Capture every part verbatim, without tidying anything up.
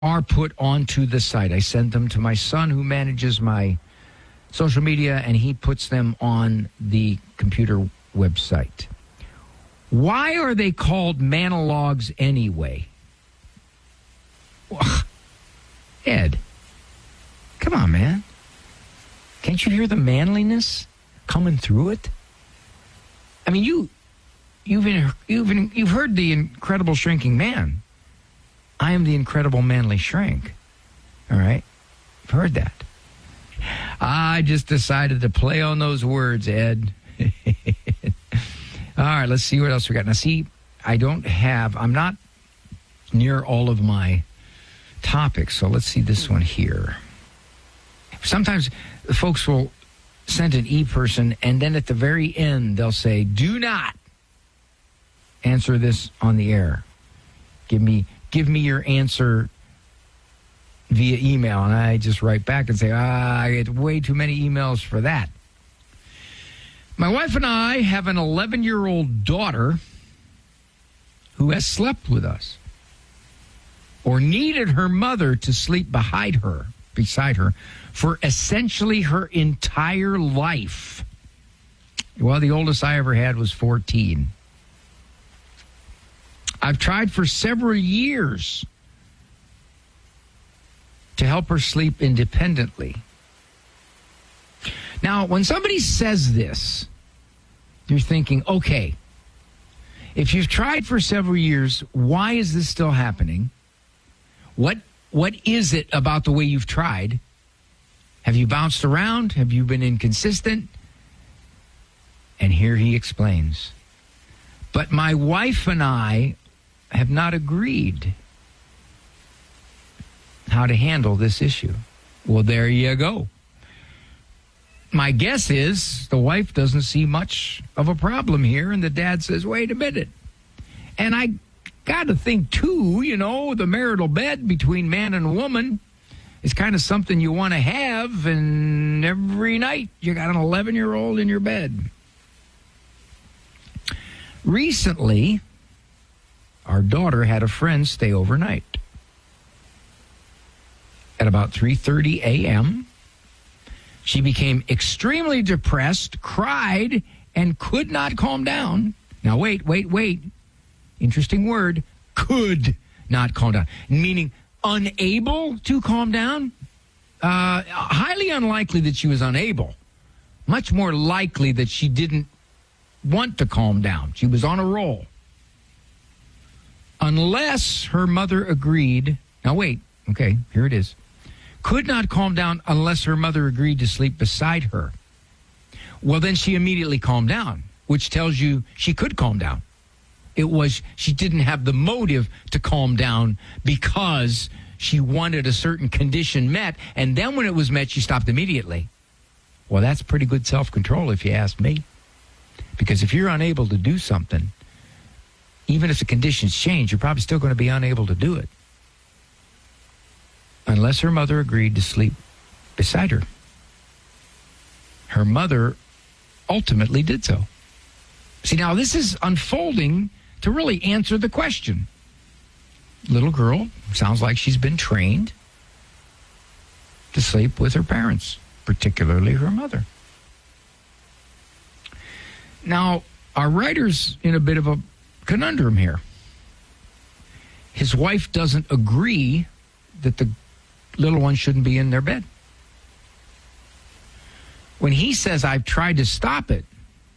are put onto the site. I send them to my son who manages my social media, and he puts them on the computer website. Why are they called monologues anyway? Ed, come on, man. Can't you hear the manliness coming through it? I mean, you, you've been, you've been, you've heard the Incredible Shrinking Man. I am the Incredible Manly Shrink. All right, you've heard that. I just decided to play on those words, Ed. All right, let's see what else we got. Now, see, I don't have, I'm not near all of my topics, so let's see this one here. Sometimes the folks will send an e-person, and then at the very end, they'll say, do not answer this on the air. Give me, give me your answer via email. And I just write back and say, ah, I get way too many emails for that. My wife and I have an eleven-year-old daughter who has slept with us or needed her mother to sleep beside her, beside her for essentially her entire life. Well, the oldest I ever had was fourteen. I've tried for several years to help her sleep independently. Now, when somebody says this, you're thinking, okay, if you've tried for several years, why is this still happening? What what is it about the way you've tried? Have you bounced around? Have you been inconsistent? And here he explains. But my wife and I have not agreed how to handle this issue. Well, there you go. My guess is the wife doesn't see much of a problem here, and the dad says, wait a minute. And I got to think, too, you know, the marital bed between man and woman is kind of something you want to have, and every night you got an eleven-year-old in your bed. Recently, our daughter had a friend stay overnight. At about three thirty a.m., she became extremely depressed, cried, and could not calm down. Now, wait, wait, wait. Interesting word. Could not calm down. Meaning unable to calm down? Uh, highly unlikely that she was unable. Much more likely that she didn't want to calm down. She was on a roll. Unless her mother agreed. Now, wait. Okay, here it is. Could not calm down unless her mother agreed to sleep beside her. Well, then she immediately calmed down, which tells you she could calm down. It was she didn't have the motive to calm down because she wanted a certain condition met, and then when it was met, she stopped immediately. Well, that's pretty good self-control if you ask me. Because if you're unable to do something, even if the conditions change, you're probably still going to be unable to do it. Unless her mother agreed to sleep beside her. Her mother ultimately did so. See, now this is unfolding to really answer the question. Little girl, sounds like she's been trained to sleep with her parents, particularly her mother. Now, our writer's in a bit of a conundrum here. His wife doesn't agree that the little one shouldn't be in their bed. When he says, I've tried to stop it,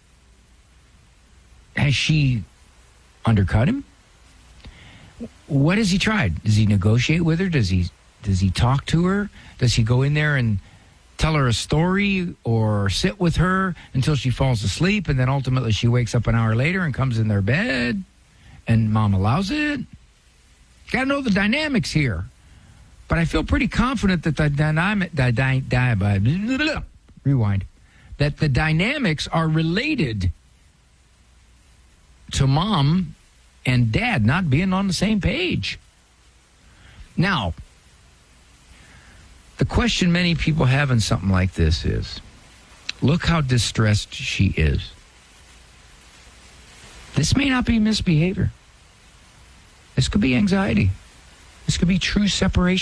has she undercut him? What has he tried? Does he negotiate with her? Does he does he talk to her? Does he go in there and tell her a story or sit with her until she falls asleep, and then ultimately she wakes up an hour later and comes in their bed and mom allows it? Got to know the dynamics here. But I feel pretty confident that the dynamic, the dy, dy, rewind, that the dynamics are related to mom and dad not being on the same page. Now, the question many people have in something like this is, look how distressed she is. This may not be misbehavior. This could be anxiety. This This could be true separation.